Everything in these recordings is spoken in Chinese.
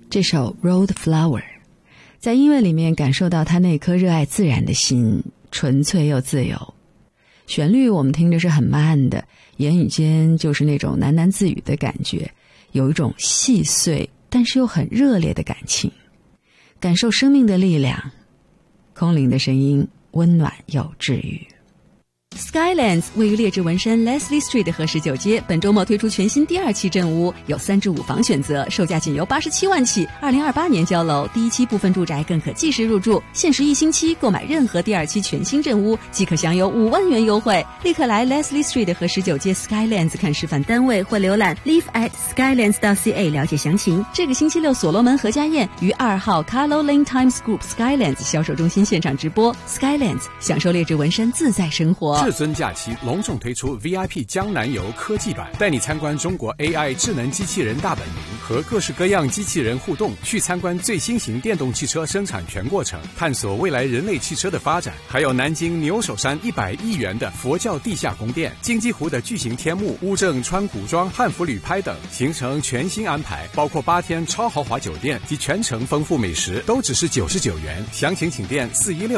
这首 Road Flower， 在音乐里面感受到他那颗热爱自然的心，纯粹又自由。旋律我们听着是很慢的，言语间就是那种喃喃自语的感觉，有一种细碎但是又很热烈的感情，感受生命的力量。空灵的声音，温暖又治愈。Skylands 位于列治文山 Leslie Street 和19街，本周末推出全新第2期镇屋，有3至5房选择，售价仅由87万起，2028年交楼，第1期部分住宅更可即时入住，限时1星期购买任何第2期全新镇屋即可享有5万元优惠。立刻来 Leslie Street 和19街 Skylands 看示范单位或浏览 live@skylands.ca 了解详情。这个星期六所罗门何家宴于2号 Carlo Lane Times Group Skylands 销售中心现场直播。 Skylands 享受列治文山自在生活。 至尊假期隆重推出 VIP 江南游科技版，带你参观中国 AI 智能机器人大本营，和各式各样机器人互动，去参观最新型电动汽车生产全过程，探索未来人类汽车的发展。还有南京牛首山100亿元的佛教地下宫殿，金鸡湖的巨型天幕，乌镇川古庄汉服旅拍等，行程全新安排，包括8天超豪华酒店及全程丰富美食，都只是99元。详情请电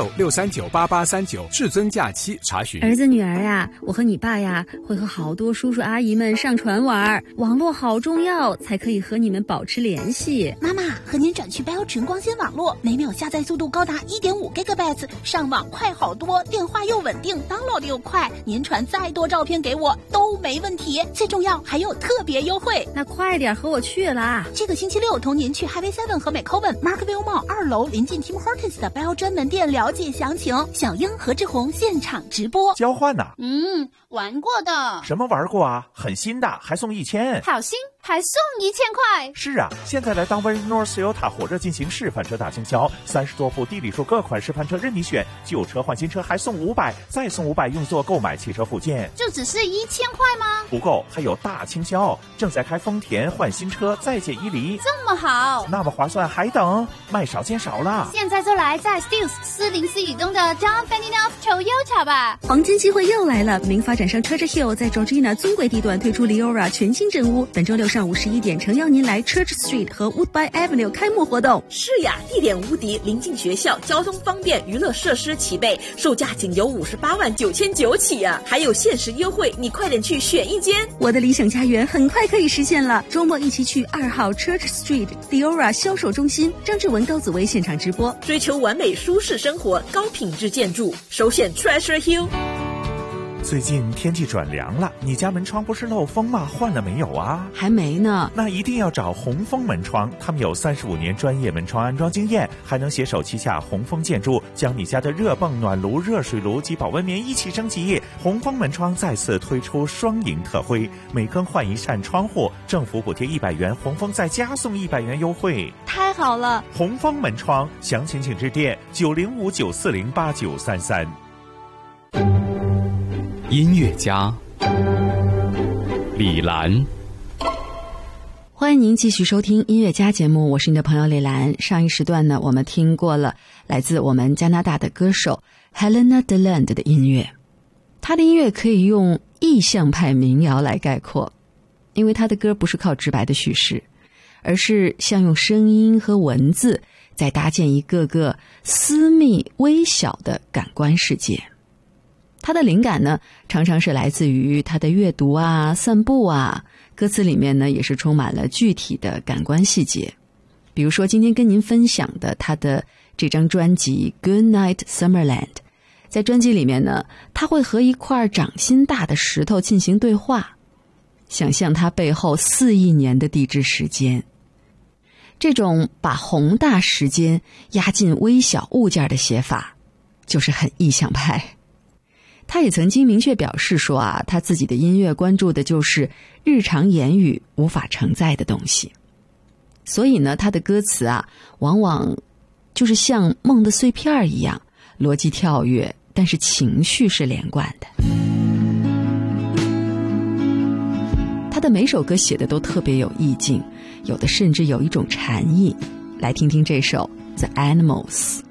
416-639-8839，至尊假期查询。 儿子女儿呀，我和你爸呀会和好多叔叔阿姨们上船玩，网络好重要，才可以和你们保持联系。 妈妈，和您转去 Bell 纯光纤网络，每秒下载速度高达 1.5 GB， 上网快好多，电话又稳定， download 又快，您传再多照片给我都没问题，最重要还有特别优惠。 那快点和我去啦！ 这个星期六同您去 Highway 7和美 Coven Markville Mall 2楼临近 Tim Hortons 的 Bell 专门店了解详情。小英和志宏现场直播。 交换呢？ 玩过的。 什么玩过啊？很新的，还送1000。 好新，还送1000块。 是啊，现在来当 North Toyota 火热进行示范车大倾销，30多部地理数各款示范车任你选，旧车换新车还送500，再送500用作购买汽车附件。 就只是1000块吗？ 不够，还有大倾销，正在开丰田换新车再减1厘。 这么好， 那么划算，还等？卖少见少了。 现在就来在 Stills 404以东的 John Faninoff Toyota 吧。 黄金机会又来了，名发展商 Church Hill 在 Georgina 尊贵地段推出 Leora 全新镇屋，本周六上午11点诚邀您来 Church Street 和 Woodbine Avenue 开幕活动。 是呀，地点无敌，临近学校，交通方便，娱乐设施齐备，售价仅由58万9千9起啊！还有限时优惠，你快点去选一间。 我的理想家园很快可以实现了，周末一起去2号 Church Street Leora 销售中心，张志文、高子薇现场直播。 追求完美舒适生活，高品质建筑，首选 Treasure Hill。 最近天气转凉了，你家门窗不是漏风吗？换了没有啊？ 还没呢。 那一定要找红枫门窗，他们有35年专业门窗安装经验，还能携手旗下红枫建筑，将你家的热泵、暖炉、热水炉及保温棉一起升级。红枫门窗再次推出双赢特惠，每更换一扇窗户，政府补贴100元，红枫再加送100元优惠。 太好了！ 红枫门窗，详情请致电905-940-8933。 音乐家李兰， 欢迎您继续收听音乐家节目，我是你的朋友李兰。上一时段呢，我们听过了来自我们加拿大的歌手 Helena DeLand 的音乐。她的音乐可以用意象派民谣来概括，因为她的歌不是靠直白的叙事，而是像用声音和文字在搭建一个个私密微小的感官世界。他的灵感呢，常常是来自于他的阅读啊、散步啊，歌词里面呢也是充满了具体的感官细节。比如说今天跟您分享的他的这张专辑 Good Night Summerland， 在专辑里面呢，他会和一块掌心大的石头进行对话，想象它背后4亿年的地质时间。这种把宏大时间压进微小物件的写法，就是很意象派。他也曾经明确表示说啊，他自己的音乐关注的就是日常言语无法承载的东西。所以呢，他的歌词啊，往往就是像梦的碎片一样，逻辑跳跃，但是情绪是连贯的。他的每首歌写的都特别有意境，有的甚至有一种禅意。来听听这首 The Animals。